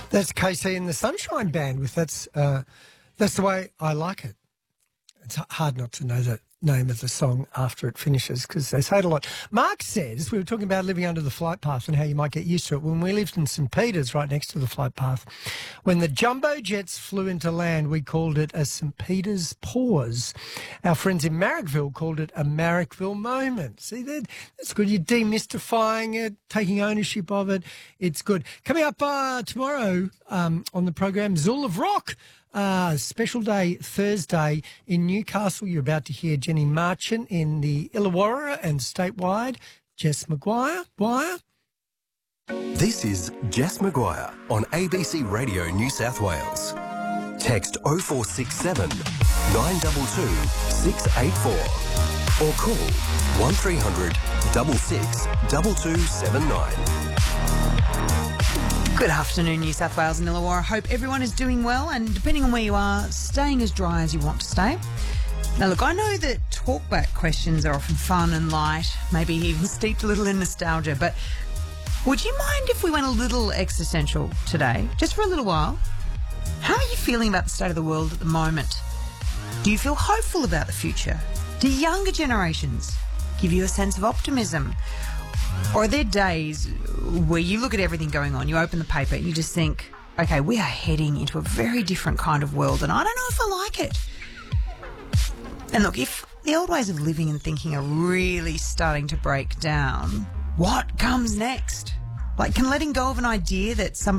That's KC and the Sunshine Band with That's the Way I Like It. It's hard not to know the name of the song after it finishes because they say it a lot. Mark says, we were talking about living under the flight path and how you might get used to it. When we lived in St. Peter's, right next to the flight path, when the jumbo jets flew into land, we called it a St. Peter's pause. Our friends in Marrickville called it a Marrickville moment. See, that's good. You're demystifying it, taking ownership of it. It's good. Coming up tomorrow on the program, Zool of Rock. Special day Thursday in Newcastle. You're about to hear Jenny Marchant in the Illawarra and statewide. Jess McGuire. This is Jess McGuire on ABC Radio New South Wales. Text 0467 922 684 or call 1300 66 2279. Good afternoon, New South Wales and Illawarra. Hope everyone is doing well and, depending on where you are, staying as dry as you want to stay. Now, look, I know that talkback questions are often fun and light, maybe even steeped a little in nostalgia, but would you mind if we went a little existential today, just for a little while? How are you feeling about the state of the world at the moment? Do you feel hopeful about the future? Do younger generations give you a sense of optimism? Or are there days where you look at everything going on, you open the paper, you just think, okay, we are heading into a very different kind of world and I don't know if I like it. And look, if the old ways of living and thinking are really starting to break down, what comes next? Like, can letting go of an idea that somebody